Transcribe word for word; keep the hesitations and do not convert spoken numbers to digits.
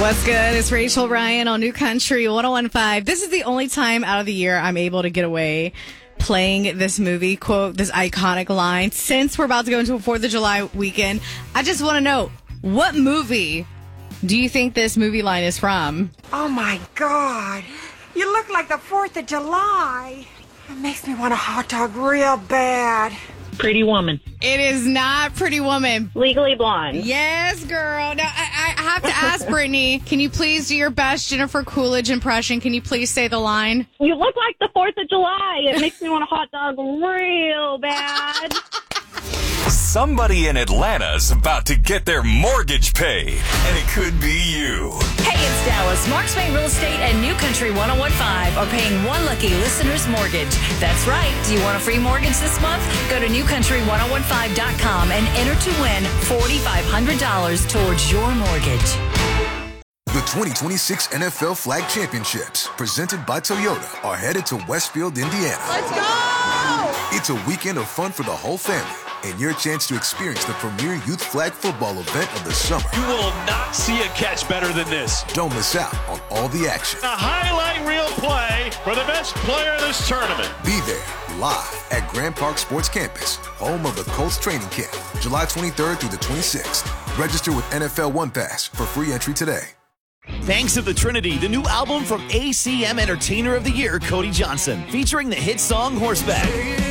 What's good? It's Rachel Ryan on New Country one oh one point five. This is the only time out of the year I'm able to get away playing this movie quote, this iconic line. Since we're about to go into a fourth of July weekend, I just want to know, what movie do you think this movie line is from? Oh, my God. You look like the fourth of July. It makes me want a hot dog real bad. Pretty Woman. It is not Pretty Woman. Legally Blonde. Yes, girl. Now, I, I have to ask, Brittany, can you please do your best Jennifer Coolidge impression? Can you please say the line? You look like the fourth of July. It makes me want a hot dog real bad. Somebody in Atlanta's about to get their mortgage paid, and it could be you. Hey, it's Dallas. Mark Spain Real Estate and New Country one oh one point five are paying one lucky listener's mortgage. That's right. Do you want a free mortgage this month? Go to new country one oh one five dot com and enter to win four thousand five hundred dollars towards your mortgage. The twenty twenty-six N F L Flag Championships, presented by Toyota, are headed to Westfield, Indiana. Let's go! It's a weekend of fun for the whole family, and your chance to experience the premier youth flag football event of the summer. You will not see a catch better than this. Don't miss out on all the action. A highlight reel play for the best player in this tournament. Be there, live at Grand Park Sports Campus, home of the Colts training camp, July twenty-third through the twenty-sixth. Register with N F L One Pass for free entry today. Thanks to the Trinity, the new album from A C M Entertainer of the Year, Cody Johnson, featuring the hit song Horseback.